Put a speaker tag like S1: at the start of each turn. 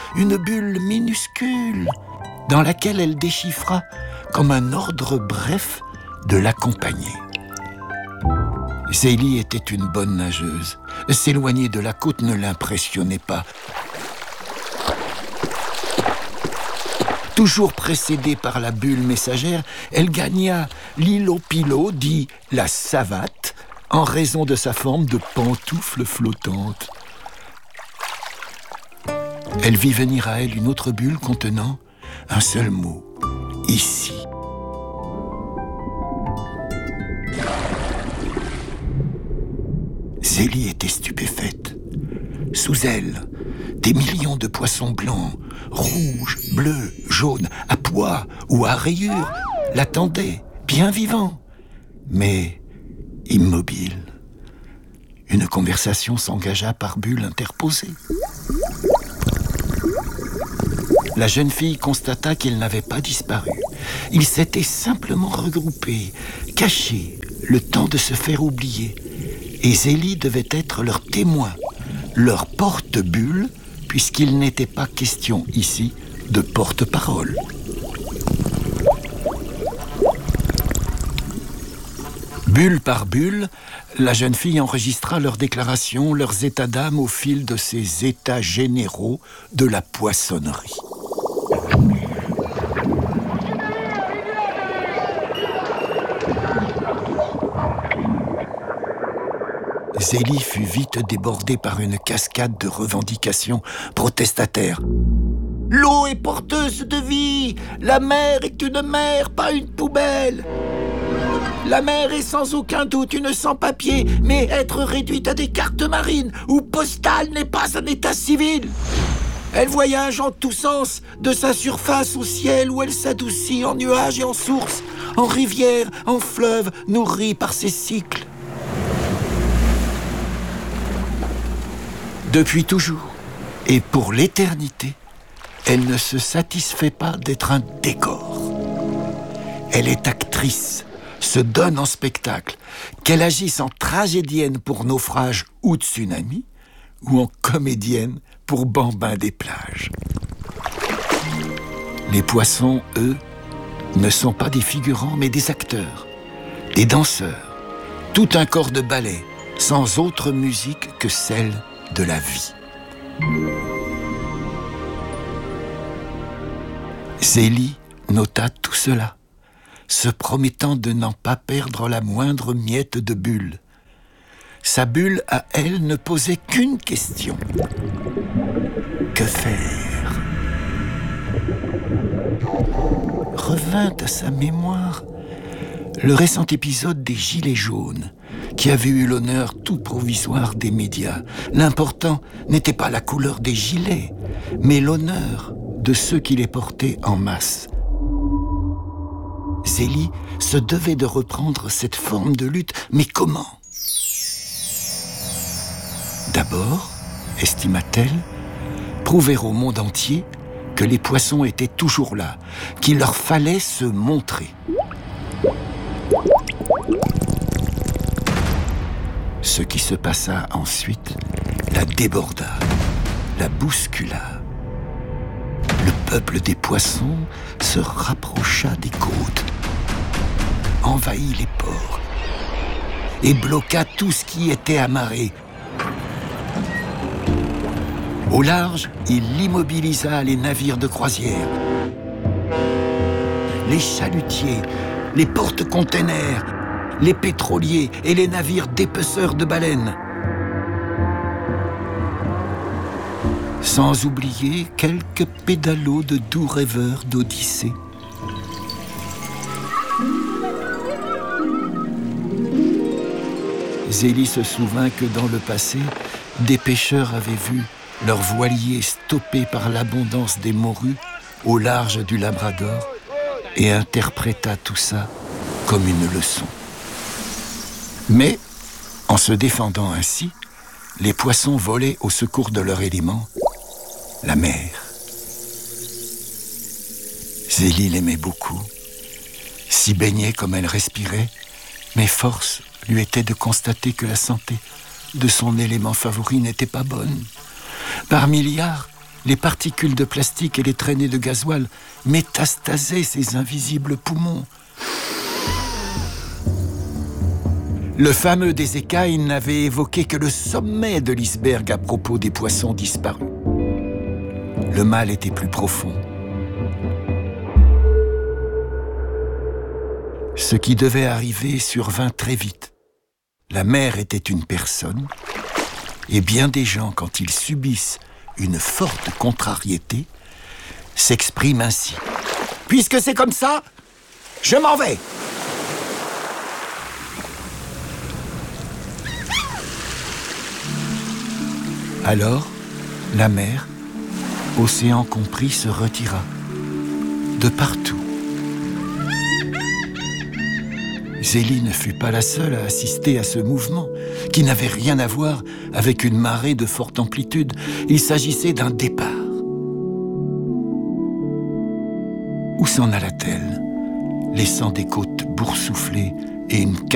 S1: une bulle minuscule, dans laquelle elle déchiffra comme un ordre bref de l'accompagner. Zélie était une bonne nageuse. S'éloigner de la côte ne l'impressionnait pas. Toujours précédée par la bulle messagère, elle gagna l'îlot Pilot, dit la Savate, en raison de sa forme de pantoufle flottante. Elle vit venir à elle une autre bulle contenant un seul mot, ici. Zélie était stupéfaite. Sous elle, des millions de poissons blancs, rouges, bleus, jaunes, à pois ou à rayures l'attendaient, bien vivants, mais immobiles. Une conversation s'engagea par bulles interposées. La jeune fille constata qu'ils n'avaient pas disparu. Ils s'étaient simplement regroupés, cachés, le temps de se faire oublier. Et Zélie devait être leur témoin, leur porte-bulle, puisqu'il n'était pas question ici de porte-parole. Bulle par bulle, la jeune fille enregistra leurs déclarations, leurs états d'âme au fil de ces états généraux de la poissonnerie. Zélie fut vite débordée par une cascade de revendications protestataires. « L'eau est porteuse de vie. La mer est une mer, pas une poubelle. La mer est sans aucun doute une sans-papier, mais être réduite à des cartes marines ou postales n'est pas un état civil. Elle voyage en tous sens, de sa surface au ciel où elle s'adoucit en nuages et en sources, en rivières, en fleuves, nourrie par ses cycles. Depuis toujours, et pour l'éternité, elle ne se satisfait pas d'être un décor. Elle est actrice, se donne en spectacle, qu'elle agisse en tragédienne pour naufrage ou tsunami, ou en comédienne pour bambins des plages. Les poissons, eux, ne sont pas des figurants, mais des acteurs, des danseurs, tout un corps de ballet, sans autre musique que celle de la vie. Zélie nota tout cela, se promettant de n'en pas perdre la moindre miette de bulle. Sa bulle à elle ne posait qu'une question. Que faire? Revint à sa mémoire le récent épisode des Gilets jaunes, qui avait eu l'honneur tout provisoire des médias. L'important n'était pas la couleur des gilets, mais l'honneur de ceux qui les portaient en masse. Zélie se devait de reprendre cette forme de lutte, mais comment? D'abord, estima-t-elle, prouver au monde entier que les poissons étaient toujours là, qu'il leur fallait se montrer. Ce qui se passa ensuite la déborda, la bouscula. Le peuple des poissons se rapprocha des côtes, envahit les ports et bloqua tout ce qui était amarré. Au large, il immobilisa les navires de croisière, les chalutiers, les porte-containers, les pétroliers et les navires dépeceurs de baleines. Sans oublier quelques pédalos de doux rêveurs d'Odyssée. Zélie se souvint que dans le passé, des pêcheurs avaient vu leurs voiliers stoppés par l'abondance des morues au large du Labrador et interpréta tout ça comme une leçon. Mais, en se défendant ainsi, les poissons volaient au secours de leur élément, la mer. Zélie l'aimait beaucoup, s'y baignait comme elle respirait, mais force lui était de constater que la santé de son élément favori n'était pas bonne. Par milliards, Les particules de plastique et les traînées de gasoil métastasaient ses invisibles poumons. Le fameux des écailles n'avait évoqué que le sommet de l'iceberg à propos des poissons disparus. Le mal était plus profond. Ce qui devait arriver survint très vite. La mer était une personne, et bien des gens, quand ils subissent une forte contrariété, s'expriment ainsi. « Puisque c'est comme ça, je m'en vais !» Alors, la mer, océan compris, se retira, de partout. Zélie ne fut pas la seule à assister à ce mouvement, qui n'avait rien à voir avec une marée de forte amplitude. Il s'agissait d'un départ. Où s'en alla-t-elle, laissant des côtes boursouflées et une